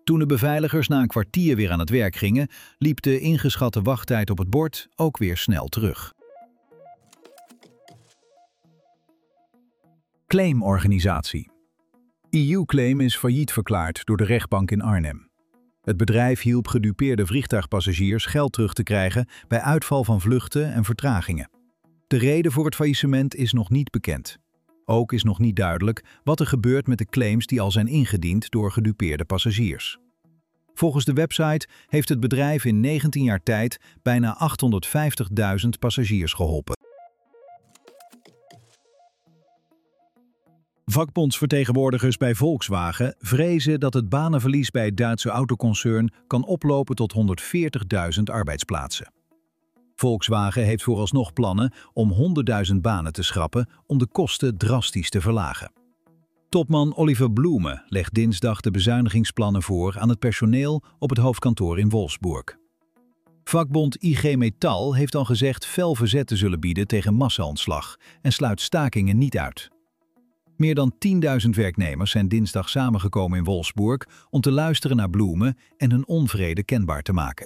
Toen de beveiligers na een kwartier weer aan het werk gingen, liep de ingeschatte wachttijd op het bord ook weer snel terug. Claimorganisatie. EU-Claim is failliet verklaard door de rechtbank in Arnhem. Het bedrijf hielp gedupeerde vliegtuigpassagiers geld terug te krijgen bij uitval van vluchten en vertragingen. De reden voor het faillissement is nog niet bekend. Ook is nog niet duidelijk wat er gebeurt met de claims die al zijn ingediend door gedupeerde passagiers. Volgens de website heeft het bedrijf in 19 jaar tijd bijna 850.000 passagiers geholpen. Vakbondsvertegenwoordigers bij Volkswagen vrezen dat het banenverlies bij het Duitse autoconcern kan oplopen tot 140.000 arbeidsplaatsen. Volkswagen heeft vooralsnog plannen om 100.000 banen te schrappen om de kosten drastisch te verlagen. Topman Oliver Blume legt dinsdag de bezuinigingsplannen voor aan het personeel op het hoofdkantoor in Wolfsburg. Vakbond IG Metall heeft al gezegd fel verzet te zullen bieden tegen massa-ontslag en sluit stakingen niet uit. Meer dan 10.000 werknemers zijn dinsdag samengekomen in Wolfsburg om te luisteren naar Blume en hun onvrede kenbaar te maken.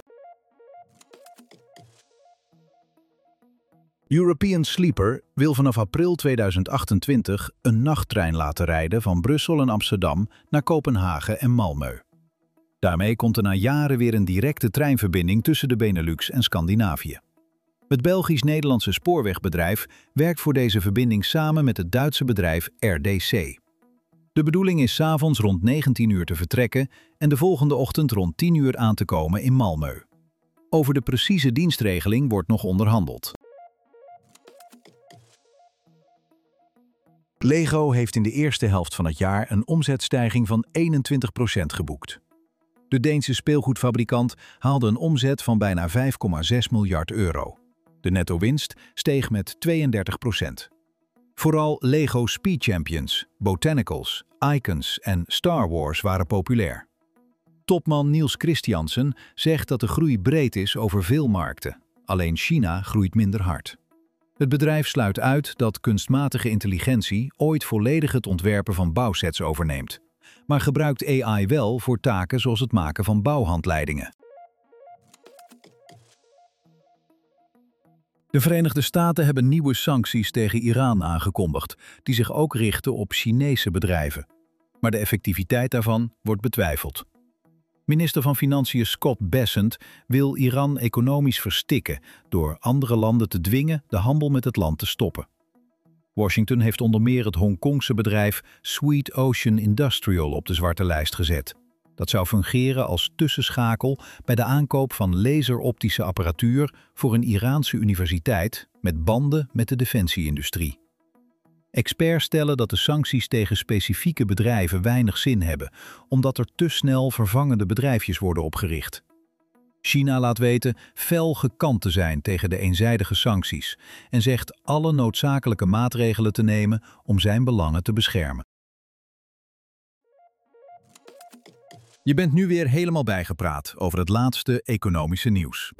European Sleeper wil vanaf april 2028 een nachttrein laten rijden van Brussel en Amsterdam naar Kopenhagen en Malmö. Daarmee komt er na jaren weer een directe treinverbinding tussen de Benelux en Scandinavië. Het Belgisch-Nederlandse spoorwegbedrijf werkt voor deze verbinding samen met het Duitse bedrijf RDC. De bedoeling is 's avonds rond 19 uur te vertrekken en de volgende ochtend rond 10 uur aan te komen in Malmö. Over de precieze dienstregeling wordt nog onderhandeld. Lego heeft in de eerste helft van het jaar een omzetstijging van 21% geboekt. De Deense speelgoedfabrikant haalde een omzet van bijna 5,6 miljard euro. De netto-winst steeg met 32%. Vooral Lego Speed Champions, Botanicals, Icons en Star Wars waren populair. Topman Niels Christiansen zegt dat de groei breed is over veel markten. Alleen China groeit minder hard. Het bedrijf sluit uit dat kunstmatige intelligentie ooit volledig het ontwerpen van bouwsets overneemt, maar gebruikt AI wel voor taken zoals het maken van bouwhandleidingen. De Verenigde Staten hebben nieuwe sancties tegen Iran aangekondigd, die zich ook richten op Chinese bedrijven. Maar de effectiviteit daarvan wordt betwijfeld. Minister van Financiën Scott Bessent wil Iran economisch verstikken door andere landen te dwingen de handel met het land te stoppen. Washington heeft onder meer het Hongkongse bedrijf Sweet Ocean Industrial op de zwarte lijst gezet. Dat zou fungeren als tussenschakel bij de aankoop van laseroptische apparatuur voor een Iraanse universiteit met banden met de defensieindustrie. Experts stellen dat de sancties tegen specifieke bedrijven weinig zin hebben, omdat er te snel vervangende bedrijfjes worden opgericht. China laat weten fel gekant te zijn tegen de eenzijdige sancties en zegt alle noodzakelijke maatregelen te nemen om zijn belangen te beschermen. Je bent nu weer helemaal bijgepraat over het laatste economische nieuws.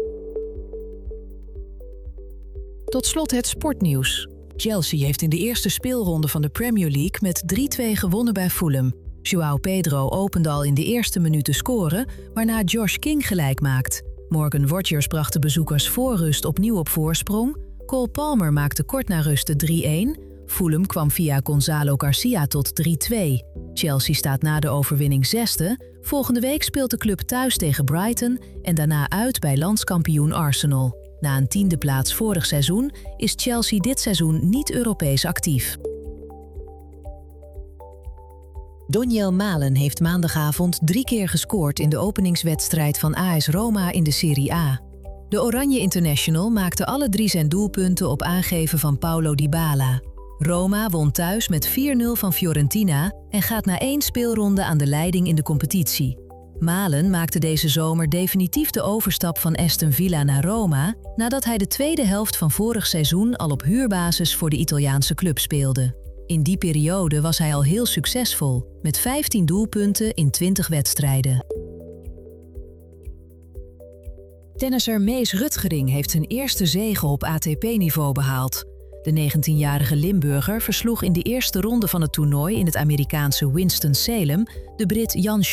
Tot slot het sportnieuws. Chelsea heeft in de eerste speelronde van de Premier League met 3-2 gewonnen bij Fulham. João Pedro opende al in de eerste minuut te scoren, waarna Josh King gelijk maakt. Morgan Rogers bracht de bezoekers voor rust opnieuw op voorsprong. Cole Palmer maakte kort na rust de 3-1. Fulham kwam via Gonzalo Garcia tot 3-2. Chelsea staat na de overwinning zesde. Volgende week speelt de club thuis tegen Brighton en daarna uit bij landskampioen Arsenal. Na een 10e plaats vorig seizoen is Chelsea dit seizoen niet Europees actief. Doniel Malen heeft maandagavond 3 keer gescoord in de openingswedstrijd van AS Roma in de Serie A. De Oranje International maakte alle 3 zijn doelpunten op aangeven van Paulo Dybala. Roma won thuis met 4-0 van Fiorentina en gaat na 1 speelronde aan de leiding in de competitie. Malen maakte deze zomer definitief de overstap van Aston Villa naar Roma, nadat hij de tweede helft van vorig seizoen al op huurbasis voor de Italiaanse club speelde. In die periode was hij al heel succesvol, met 15 doelpunten in 20 wedstrijden. Tennisser Mees Rutgering heeft zijn eerste zege op ATP-niveau behaald. De 19-jarige Limburger versloeg in de eerste ronde van het toernooi in het Amerikaanse Winston-Salem de Brit Jan